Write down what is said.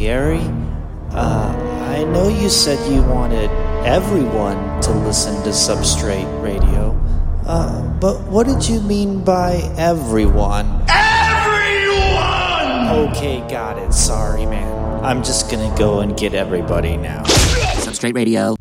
Gary. I know you said you wanted everyone to listen to Substrate Radio, but what did you mean by everyone? Everyone! Okay, got it. Sorry, man. I'm just gonna go and get everybody now. Substrate Radio.